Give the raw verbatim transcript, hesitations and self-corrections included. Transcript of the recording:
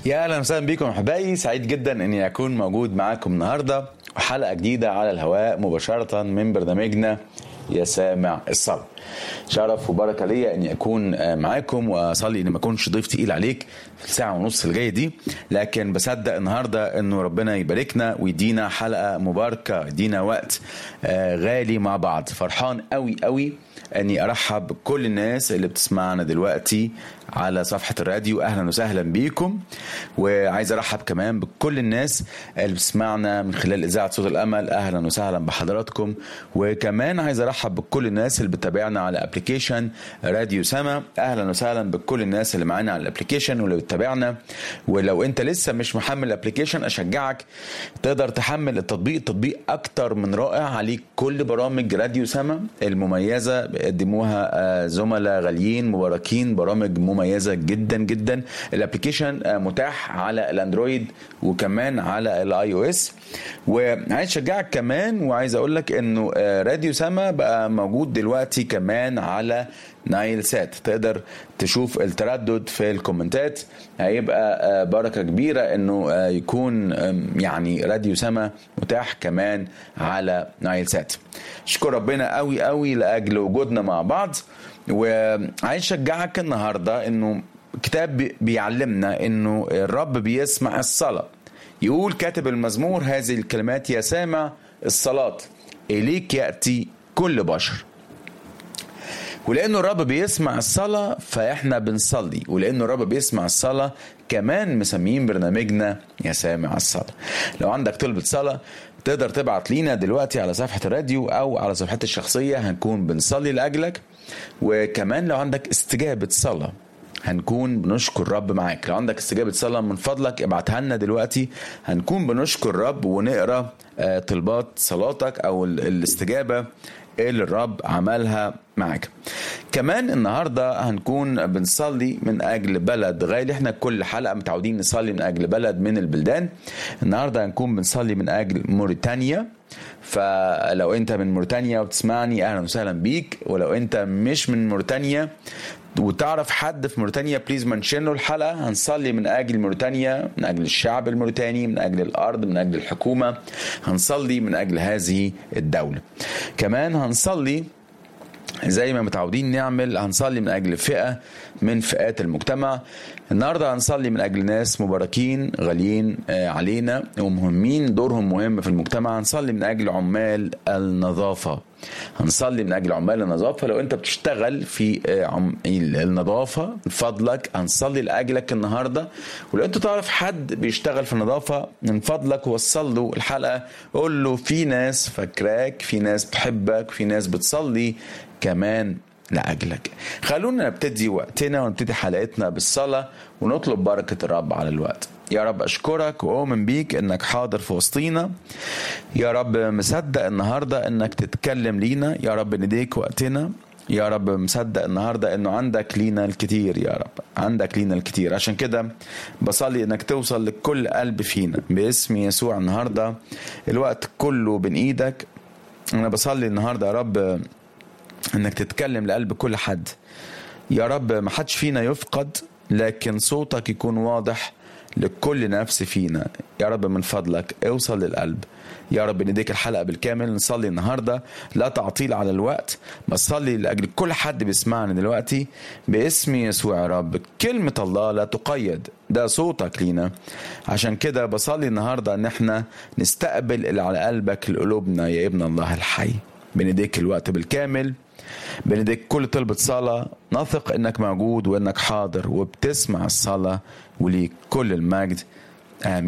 يا اهلا وسهلا بكم احبائي، سعيد جدا اني اكون موجود معاكم النهارده وحلقه جديده على الهواء مباشره من برنامجنا يا سامع الصلاة. شرف وبركه ليا اني اكون معاكم، واصلي اني ما اكونش ضيف تقيل عليك في الساعه ونص الجايه دي، لكن بصدق النهارده انه ربنا يباركنا ويدينا حلقه مباركه، يدينا وقت غالي مع بعض. فرحان قوي قوي اني ارحب بكل الناس اللي بتسمعنا دلوقتي على صفحة الراديو. اهلا وسهلا بيكم، وعايز ارحب كمان بكل الناس اللي بتسمعنا من خلال اذاعة صوت الامل. اهلا وسهلا بحضراتكم، وكمان عايز ارحب بكل الناس اللي بتتابعنا على ابليكيشن راديو سما. اهلا وسهلا بكل الناس اللي معانا على الابليكيشن واللي بتتابعنا. ولو انت لسه مش محمل الابليكيشن اشجعك تقدر تحمل التطبيق. التطبيق اكتر من رائع، عليك كل برامج راديو سما المميزة بيقدموها زملاء غاليين مباركين، برامج مميزة جدا جدا. الابليكيشن متاح على الاندرويد وكمان على الاي او اس. وعايز اشجعك كمان وعايز اقول لك انه راديو سما بقى موجود دلوقتي كمان على نايل سات، تقدر تشوف التردد في الكومنتات. هيبقى بركة كبيرة انه يكون يعني راديو سما متاح كمان على نايل سات. شكر ربنا قوي قوي لاجل وجودنا مع بعض. وعايز اشجعك النهاردة انه كتاب بيعلمنا انه الرب بيسمع الصلاة. يقول كاتب المزمور هذه الكلمات: يا سامع الصلاة إليك يأتي كل بشر. ولأنه الرب بيسمع الصلاة فإحنا بنصلي، ولأنه الرب بيسمع الصلاة كمان مسميين برنامجنا يا سامع الصلاة. لو عندك طلبة صلاة تقدر تبعت لينا دلوقتي على صفحة الراديو أو على صفحتي الشخصية، هنكون بنصلي لأجلك. وكمان لو عندك استجابة صلاة هنكون بنشكر الرب معاك. لو عندك استجابة صلاة من فضلك ابعتها لنا دلوقتي، هنكون بنشكر الرب ونقرأ طلبات صلاتك أو الاستجابة اللي الرب عملها معاك. كمان النهاردة هنكون بنصلي من أجل بلد غالي. احنا كل حلقة متعودين نصلي من أجل بلد من البلدان. النهاردة هنكون بنصلي من أجل موريتانيا. فلو انت من موريتانيا وبتسمعني اهلا وسهلا بيك. ولو انت مش من موريتانيا وتعرف حد في موريتانيا بليز منشن له الحلقة. هنصلي من أجل موريتانيا، من أجل الشعب الموريتاني، من أجل الأرض، من أجل الحكومة. هنصلي من أجل هذه الدولة. كمان هنصلي زي ما متعودين نعمل، هنصلي من أجل فئة من فئات المجتمع. النهاردة هنصلي من أجل ناس مباركين غاليين علينا ومهمين، دورهم مهم في المجتمع. هنصلي من أجل عمال النظافة. هنصلي من أجل عمال النظافة. لو أنت بتشتغل في النظافة فضلك هنصلي لأجلك النهاردة. ولو أنت تعرف حد بيشتغل في النظافة من فضلك وصل له الحلقة، قول له في ناس فكراك، في ناس بتحبك، في ناس بتصلي كمان لأجلك. خلونا نبتدي وقتنا ونبتدي حلقتنا بالصلاة ونطلب بركة الرب على الوقت. يا رب أشكرك وأؤمن بيك إنك حاضر في وسطينا. يا رب مصدق النهاردة إنك تتكلم لينا. يا رب نديك وقتنا. يا رب مصدق النهاردة إنه عندك لينا الكتير. يا رب عندك لينا الكتير، عشان كده بصلي إنك توصل لكل قلب فينا باسم يسوع. النهاردة الوقت كله بين إيدك. أنا بصلي النهاردة يا رب انك تتكلم لقلب كل حد. يا رب ما حدش فينا يفقد، لكن صوتك يكون واضح لكل نفس فينا. يا رب من فضلك اوصل للقلب. يا رب نديك الحلقة بالكامل. نصلي النهاردة لا تعطيل على الوقت، بصلي لأجل كل حد بيسمعنا دلوقتي باسم يسوع. يا رب كلمة الله لا تقيد، ده صوتك لينا. عشان كده بصلي النهاردة ان احنا نستقبل اللي على قلبك لقلوبنا يا ابن الله الحي. بنديك الوقت بالكامل، بنديك كل طلبة صلاة، نثق انك موجود وانك حاضر وبتسمع الصلاة، وليك كل المجد. آمين.